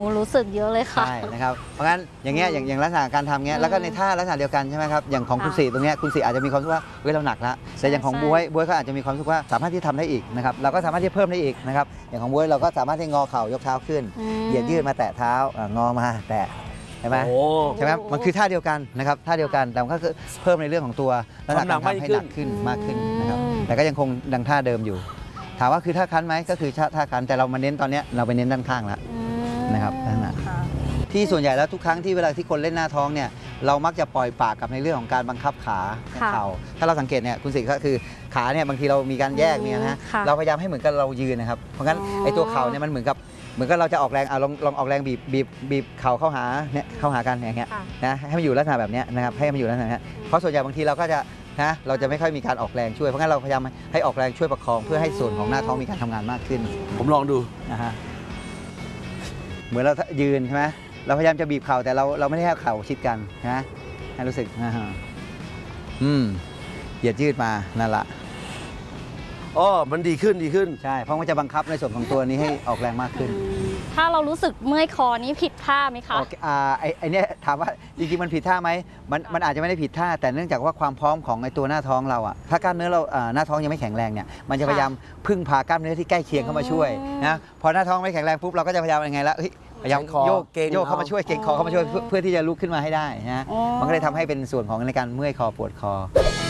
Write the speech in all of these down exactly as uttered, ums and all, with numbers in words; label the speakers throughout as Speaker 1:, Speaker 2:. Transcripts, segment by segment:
Speaker 1: รู้สึกเยอะเลยค่ะ
Speaker 2: ใช่นะครับเพราะงั้นอย่างเงี้ยอย่างอย่างลักษณะการทำเงี้ยแล้วก็ในท่าลักษณะเดียวกันใช่ไหมครับอย่างของคุณสีตรงเนี้ยคุณสีอาจจะมีความรู้สึกว่าเฮ้ยเราหนักละแต่อย่างของบ๊วยบ๊วยก็อาจจะมีความรู้สึกว่าสามารถที่ทำได้อีกนะครับเราก็สามารถที่เพิ่มได้อีกนะครับอย่างของบ๊วยเราก็สามารถที่งอเข่ายกเท้าขึ้นเหยียดยืดมาแตะเท้างอมาแตะใช่ไหมใช่ไหมมันคือท่าเดียวกันนะครับท่าเดียวกันแต่มันก็คือเพิ่มในเรื่องของตัวน้ำหนักการทำให้หนักขึ้นมากขึ้นนะครับแต่ก็ยังคงดังท่าเดิมอยู่ถามว่าคือท่าคันไหมก็คือท่าคันแต่เรามาเน้นตอนนี้เราไปเน้นด้านข้างแล้วนะครับนั่นแหละที่ส่วนใหญ่แล้วทุกครั้งที่เวลาที่คนเล่นหน้าท้องเนี่ยเรามักจะปล่อยปากกับในเรื่องของการบังคับขาเข่าถ้าเราสังเกตเนี่ยคุณสิก็คือขาเนี่ยบางทีเรามีการแยกเนี่ยนะเราพยายามให้เหมือนกับเรายืนนะครับเพราะงั้นไอ้ตัวเข่าเนี่ยมันเหมือนกับเหมือนกับเราจะออกแรงอ่ะลองลองออกแรงบีบบีบบีบเข่าเข้าหาเนี่ยเข้าหากันอย่างเงี้ยนะให้มันอยู่ลักษณะแบบนี้นะครับให้มันอยู่ลักษณะนี้เพราะส่วนใหญ่บางทีเราก็จะนะเราจะไม่ค่อยมีการออกแรงช่วยเพราะงั้นเราพยายามให้ออกแรงช่วยประคองเพื่อให้ส่วนของหน้าท้องมีการทำงานมากขึ้น
Speaker 3: ผมลองดู
Speaker 2: นะฮะเหมือนเรายืนใช่ไหมเราพยายามจะบีบเข่าแต่เราเราไม่ได้ให้เข่าชิดกันนะให้รู้สึกนะฮะอืมเหยียดยืดมานั่นแหละ
Speaker 3: อ๋อมันดีขึ้นดีขึ้น
Speaker 2: ใช่เพราะมันจะบังคับในส่วนของตัวนี้ให้ออกแรงมากขึ้น
Speaker 1: ถ้าเรารู้สึกเมื่อยคอนี้ผิดท่าไหมคะ
Speaker 2: อ่าไอ้ไอ้นี่ถามว่าจริงๆมันผิดท่าไหมมันมันอาจจะไม่ได้ผิดท่าแต่เนื่องจากว่าความพร้อมของไอ้ตัวหน้าท้องเราอ่ะถ้ากล้ามเนื้อเราหน้าท้องยังไม่แข็งแรงเนี่ยมันจะพยายามพึ่งพากล้ามเนื้อที่ใกล้เคียงเข้ามาช่วยนะพอหน้าท้องไม่แข็งแรงปุ๊บเราก็จะพยายามยังไงละพยายามโยกโยกเข้ามาช่วยเก่งคอเข้ามาช่วยเพื่อที่จะลุกขึ้นมาให้ได้นะมันก็เลยทำให้เป็นส่วนของในการเมื่อยคอปวดคอ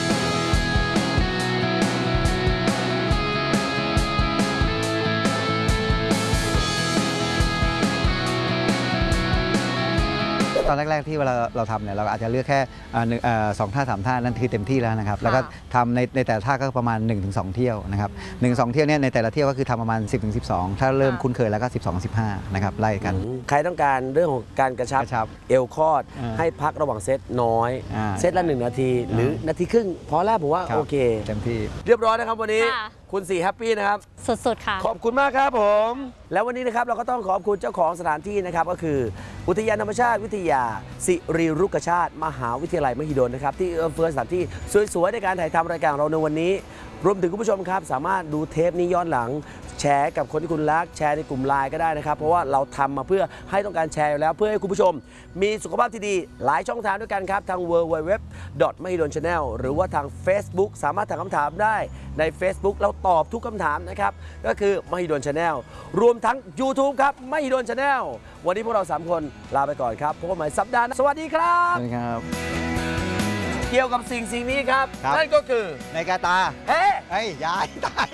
Speaker 2: ตอนแรกๆที่เวลาเราทำเนี่ยเราอาจจะเลือกแค่สองท่าสามท่านั่นคือเต็มที่แล้วนะครับแล้วก็ทำในในแต่ละท่าก็ประมาณ หนึ่งถึงสอง เที่ยวนะครับหนึ่ง สองเที่ยวเนี่ยในแต่ละเที่ยวก็คือทำประมาณ สิบถึงสิบสอง ถ้าเริ่มคุ้นเคยแล้วก็ สิบสอง สิบห้า นะครับไล่กัน
Speaker 3: ใครต้องการเรื่องของการกระชับเอวคอดให้พักระหว่างเซตน้อยเซตละหนึ่งนาทีหรือนาทีครึ่งพอแล้วผมว่าโอเค
Speaker 2: เต็มที่
Speaker 3: เรียบร้อยนะครับวันนี้คุณสีแฮปปี้นะครับ
Speaker 1: สุดๆค่ะ
Speaker 3: ขอบคุณมากครับผมแล้ววันนี้นะครับเราก็ต้องขอบคุณเจ้าของสถานที่นะครับก็คืออุทยานธรรมชาติวิทยาสิริรุกชาติมหาวิทยาลัยมหิดลนะครับที่เอื้อเฟื้อสถานที่สวยๆในการถ่ายทำรายการเราในวันนี้รวมถึงคุณผู้ชมครับสามารถดูเทปนี้ย้อนหลังแชร์กับคนที่คุณรักแชร์ในกลุ่มไลน์ก็ได้นะครับเพราะว่าเราทำมาเพื่อให้ต้องการแชร์อยู่แล้วเพื่อให้คุณผู้ชมมีสุขภาพที่ดีหลายช่องทางด้วยกันครับทาง ดับเบิลยู ดับเบิลยู ดับเบิลยู ดอท มหิดล ชาแนล หรือว่าทาง Facebook สามารถถามคำถามได้ใน Facebook เราตอบทุกคำถามนะครับก็คือมหิดล ชาแนล รวมทั้ง YouTube ครับมหิดล ชาแนล วันนี้พวกเราสามคนลาไปก่อนครับพบกันใหม่สัปดาห์หน้าสวัสดีครับ
Speaker 2: สวัสดีครับ
Speaker 3: เกี่ยวกับสิ่งสิ่งนี้ครับนั่นก็คือ
Speaker 2: ในกาตา
Speaker 3: เฮ้
Speaker 2: เฮ้ยยายตาย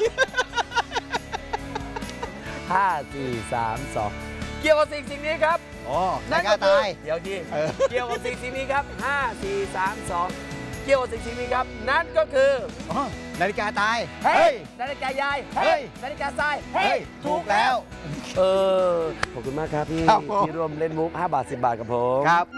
Speaker 3: ห้า สี่ สาม สองเกี่ยวกับสิ่งสิ่งนี้ครับ
Speaker 2: โอ้นั่นก็ตาย
Speaker 3: เดี๋ยวทีเกี่ยวกับสิ่งสิ่งนี้ครับห้า สี่ สาม สองเกี่ยวกับสิ่งสิ่งนี้ครับนั่นก็คือ
Speaker 2: นาฬิกาตาย
Speaker 3: เฮ้ยนาฬิกายายเฮ้ยนาฬิกาทรายเฮ้ย
Speaker 2: ถูกแล้ว
Speaker 3: เออขอบคุณมากครับพี่ที่ร่วมเล่นมุกห้าบาทสิบบาทกับผม
Speaker 2: ครับ